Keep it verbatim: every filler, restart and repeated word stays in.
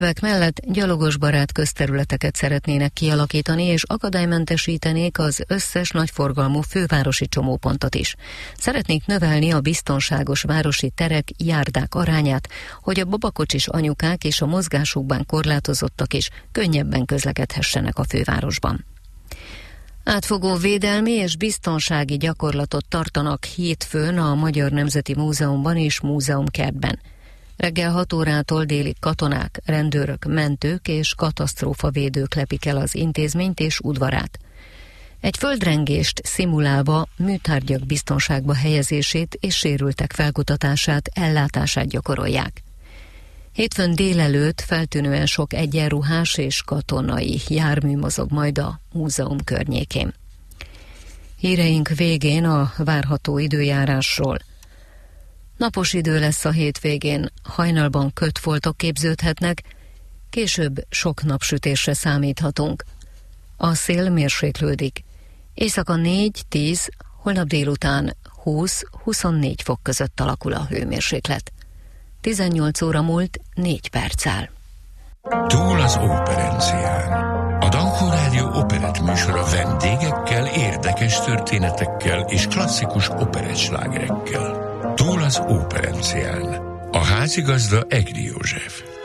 mellett gyalogosbarát közterületeket szeretnének kialakítani és akadálymentesítenék az összes nagyforgalmú fővárosi csomópontot is. Szeretnék növelni a biztonságos városi terek, járdák arányát, hogy a babakocsis anyukák és a mozgásukban korlátozottak is könnyebben közlekedhessenek a fővárosban. Átfogó védelmi és biztonsági gyakorlatot tartanak hétfőn a Magyar Nemzeti Múzeumban és Múzeumkertben. Reggel hat órától délig katonák, rendőrök, mentők és katasztrófavédők lepik el az intézményt és udvarát. Egy földrengést szimulálva műtárgyak biztonságba helyezését és sérültek felkutatását, ellátását gyakorolják. Hétfőn délelőtt feltűnően sok egyenruhás és katonai jármű mozog majd a múzeum környékén. Híreink végén a várható időjárásról. Napos idő lesz a hétvégén, hajnalban kötfoltok képződhetnek, később sok napsütésre számíthatunk. A szél mérséklődik. Éjszaka négy-tíz, holnap délután húsz-huszonnégy fok között alakul a hőmérséklet. tizennyolc óra múlt négy perccel. Túl az operencián. A Dankó Rádió operett műsora vendégekkel, érdekes történetekkel és klasszikus operettslágerekkel. Túl az operencián. A házigazda Egri József.